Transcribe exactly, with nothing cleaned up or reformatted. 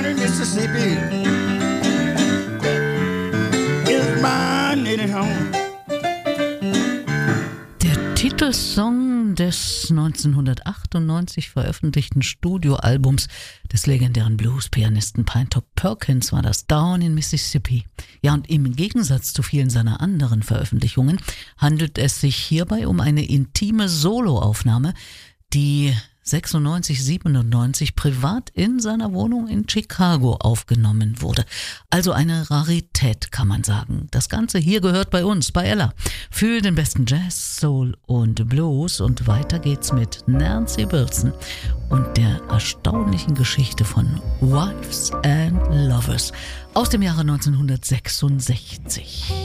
in Mississippi is my native home. Der Titelsong des neunzehnhundertachtundneunzig veröffentlichten Studioalbums des legendären Blues-Pianisten Pinetop Perkins war das Down in Mississippi. Ja, und im Gegensatz zu vielen seiner anderen Veröffentlichungen handelt es sich hierbei um eine intime Soloaufnahme, die sechsundneunzig, siebenundneunzig privat in seiner Wohnung in Chicago aufgenommen wurde. Also eine Rarität, kann man sagen. Das Ganze hier gehört bei uns, bei Ella. Für den besten Jazz, Soul und Blues. Und weiter geht's mit Nancy Wilson und der erstaunlichen Geschichte von Wives and Lovers aus dem Jahre neunzehnhundertsechsundsechzig.